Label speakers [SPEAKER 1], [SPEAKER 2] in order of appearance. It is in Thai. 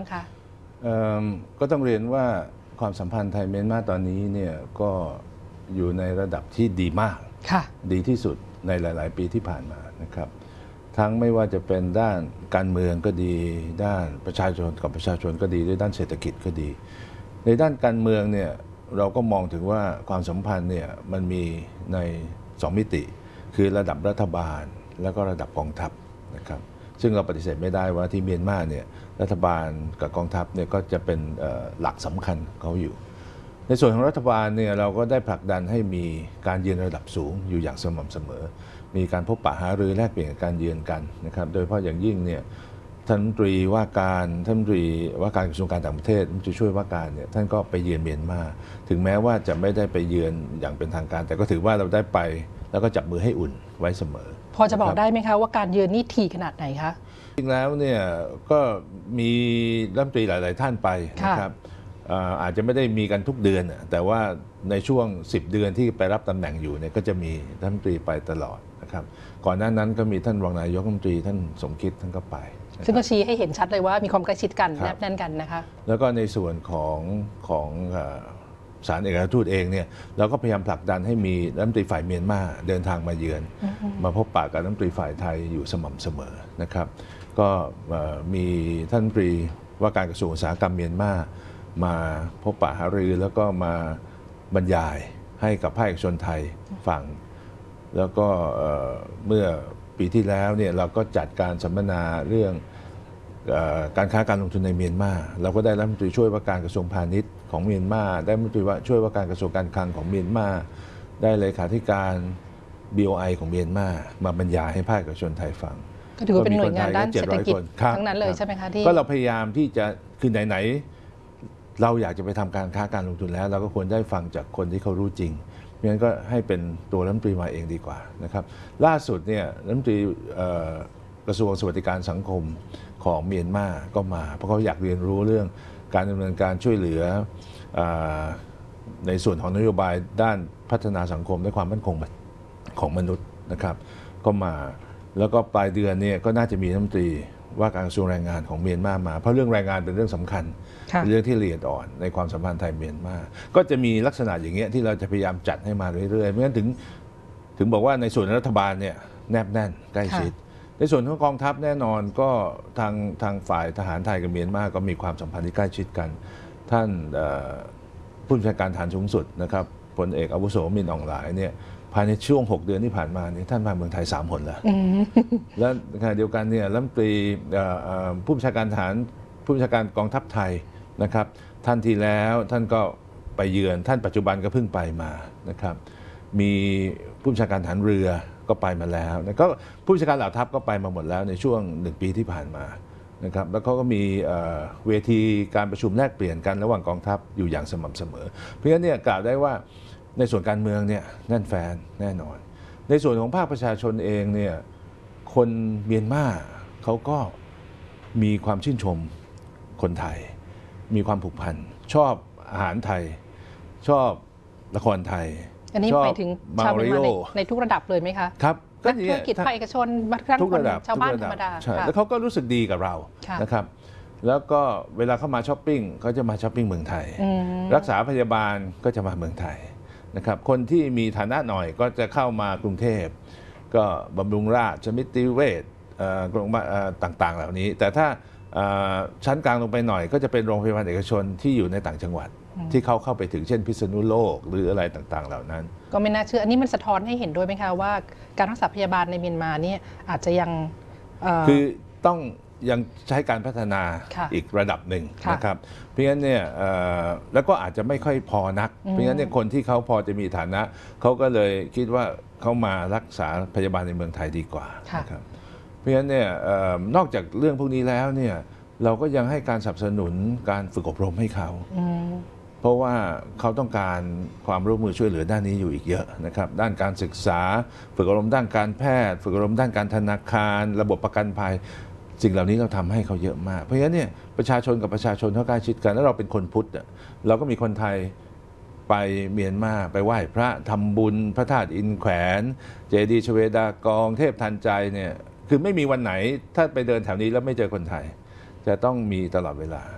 [SPEAKER 1] คะ
[SPEAKER 2] ก็ต้องเรียนว่าความสัมพันธ์ไทยเมียนมาตอนนี้เนี่ยก็อยู่ในระดับที่ดีมากดีที่สุดในหลายๆปีที่ผ่านมานะครับทั้งไม่ว่าจะเป็นด้านการเมืองก็ดีด้านประชาชนกับประชาชนก็ดีด้วยด้านเศรษฐกิจก็ดีในด้านการเมืองเนี่ยเราก็มองถึงว่าความสัมพันธ์เนี่ยมันมีใน2มิติคือระดับรัฐบาลแล้วก็ระดับกองทัพนะครับซึ่งเราปฏิเสธไม่ได้ว่าที่เมียนมาเนี่ยรัฐบาลกับกองทัพเนี่ยก็จะเป็นหลักสำคัญเขาอยู่ในส่วนของรัฐบาลเนี่ยเราก็ได้ผลักดันให้มีการเยือนระดับสูงอยู่อย่างสม่ำเสมอมีการพบปะหารือแลกเปลี่ยนการเยือนกันนะครับโดยเฉพาะอย่างยิ่งเนี่ยท่านรัฐมนตรีว่าการกระทรวงการต่างประเทศจะช่วยว่าการเนี่ยท่านก็ไปเยือนเมียนมาถึงแม้ว่าจะไม่ได้ไปเยือนอย่างเป็นทางการแต่ก็ถือว่าเราได้ไปแล้วก็จับมือให้อุ่นไว้เสมอ
[SPEAKER 1] พอจะบอกได้ไหมคะว่าการเยือนนี่ถี่ขนาดไหนคะ
[SPEAKER 2] จริงแล้วเนี่ยก็มีรัฐมนตรีหลายๆท่านไปนะครับอาจจะไม่ได้มีกันทุกเดือนแต่ว่าในช่วง10เดือนที่ไปรับตำแหน่งอยู่เนี่ยก็จะมีรัฐมนตรีไปตลอดนะครับก่อนหน้านั้นก็มีท่านรองนายกรัฐมนตรีท่านสมคิดท่านก็ไป
[SPEAKER 1] ซึ่งก็ชี้ให้เห็นชัดเลยว่ามีความใกล้ชิดกันแนบแน่นกันนะคะ
[SPEAKER 2] แล้วก็ในส่วนของศาลเอกอัครราชทูตเองเนี่ยเราก็พยายามผลักดันให้มีรัฐมนตรีฝ่ายเมียนมาเดินทางมาเยือนมาพบปะกับรัฐมนตรีฝ่ายไทยอยู่สม่ำเสมอนะครับก็มีท่านรัฐมนตรีว่าการกระทรวงอุตสาหกรรมเมียนมาพบปะหารือแล้วก็มาบรรยายให้กับภาคเอกชนไทยฟังแล้วก็เมื่อปีที่แล้วเนี่ยเราก็จัดการสัมมนาเรื่องการค้าการลงทุนในเมียนมาเราก็ได้รัฐมนตรีช่วยว่าการกระทรวงพาณิชย์ของเมียนมาได้รัฐมนตรีช่วยว่าการกระทรวงการคลังของเมียนมาได้เลขาธิการ BOI ของเมียนมาบรรยายให้ภาคเอกชนไทยฟัง
[SPEAKER 1] ก็ถือว่าเป็นหน่วยงานด้านเศรษฐกิจทั้งนั้นเลยใช่ไหมคะที่
[SPEAKER 2] ก็เราพยายามที่จะคือไหนๆเราอยากจะไปทำการค้าการลงทุนแล้วเราก็ควรได้ฟังจากคนที่เขารู้จริงเพราะฉะนั้นก็ให้เป็นตัวรัฐมนตรีมาเองดีกว่านะครับล่าสุดเนี่ยรัฐมนตรีกระทรวงสวัสดิการสังคมของเมียนมาก็มาเพราะเขาอยากเรียนรู้เรื่องการดำเนินการช่วยเหลือในส่วนของนโยบายด้านพัฒนาสังคมและความมั่นคงของมนุษย์นะครับก็มาแล้วก็ปลายเดือนเนี่ยก็น่าจะมีรัฐมนตรีว่าการกระทรวงแรงงานของเมียนมาเพราะเรื่องแรงงานเป็นเรื่องสำคัญเป็นเรื่องที่ละเอียดอ่อนในความสัมพันธ์ไทยเมียนมาก็จะมีลักษณะอย่างเงี้ยที่เราจะพยายามจัดให้มาเรื่อยๆเพราะฉะนั้นถึงบอกว่าในส่วนรัฐบาลเนี่ยแนบแน่นใกล้ชิดในส่วนของกองทัพแน่นอนก็ทางฝ่ายทหารไทยกับเมียนมาก็มีความสัมพันธ์ที่ใกล้ชิดกันท่านผู้บัญชาการทหารสูงสุดนะครับพลเอกอาวุโสมินอองหลายเนี่ยภายในช่วง6 เดือนที่ผ่านมาเนี่ยท่านมาเมืองไทย3 หนแล้วและขณะเดียวกันเนี่ยรัฐมนตรีผู้บัญชาการทหารผู้บัญชาการกองทัพไทยนะครับท่านที่แล้วท่านก็ไปเยือนท่านปัจจุบันก็เพิ่งไปมานะครับมีผู้บัญชาการทหารเรือก็ไปมาแล้วแล้วก็ผู้บัญชาการเหล่าทัพก็ไปมาหมดแล้วในช่วง1 ปีที่ผ่านมานะครับแล้วเขาก็มีเวทีการประชุมแลกเปลี่ยนกันระหว่างกองทัพอยู่อย่างสม่ำเสมอเพราะฉะนั้นเนี่ยกล่าวได้ว่าในส่วนการเมืองเนี่ยแน่นแฟนแน่นอนในส่วนของภาคประชาชนเองเนี่ยคนเมียนมาเขาก็มีความชื่นชมคนไทยมีความผูกพันชอบอาหารไทยชอบละครไทย
[SPEAKER 1] อันนี้หมายถึงชาวเมียนมาในทุกระดับเลยไหมคะ
[SPEAKER 2] ครับ
[SPEAKER 1] นักธุรกิจภาคเอกชนทุกระดับชาวบ้านธรรมดา
[SPEAKER 2] แล้วเขาก็รู้สึกดีกับเรานะครับแล้วก็เวลาเข้ามาช้อปปิ้งเขาจะมาช้อปปิ้งเมืองไทยรักษาพยาบาลก็จะมาเมืองไทยนะครับคนที่มีฐานะหน่อยก็จะเข้ามากรุงเทพก็บำรุงราษฎร์มิตรเวชต่างๆเหล่านี้แต่ถ้าชั้นกลางลงไปหน่อยก็จะเป็นโรงพยาบาลเอกชนที่อยู่ในต่างจังหวัดที่เขาเข้าไปถึงเช่นพิษณุโลกหรืออะไรต่างๆเหล่านั้น
[SPEAKER 1] ก็ไม่น่าเชื่ออันนี้มันสะท้อนให้เห็นด้วยไหมคะว่าการรักษาพยาบาลในเมียนมานี่อาจจะยัง
[SPEAKER 2] คือต้องยังใช้การพัฒนาอีกระดับหนึ่งนะครับเพราะฉะนั้นเนี่ยแล้วก็อาจจะไม่ค่อยพอนักเพราะฉะนั้นเนี่ยคนที่เขาพอจะมีฐานะเขาก็เลยคิดว่าเขามารักษาพยาบาลในเมืองไทยดีกว่านะครับเพราะฉะนั้นเนี่ยนอกจากเรื่องพวกนี้แล้วเนี่ยเราก็ยังให้การสนับสนุนการฝึกอบรมให้เขาเพราะว่าเขาต้องการความร่วมมือช่วยเหลือด้านนี้อยู่อีกเยอะนะครับด้านการศึกษาฝึกอบรมด้านการแพทย์ฝึกอบรมด้านการธนาคารระบบประกันภัยสิ่งเหล่านี้เราทำให้เขาเยอะมากเพราะฉะนั้นเนี่ยประชาชนกับประชาชนเขาใกล้ชิดกันแล้วเราเป็นคนพุทธเราก็มีคนไทยไปเมียนมาไปไหว้พระทำบุญพระธาตุอินแขวนเจดีย์ชเวดากองเทพทันใจเนี่ยคือไม่มีวันไหนถ้าไปเดินแถวนี้แล้วไม่เจอคนไทยจะต้องมีตลอดเวลา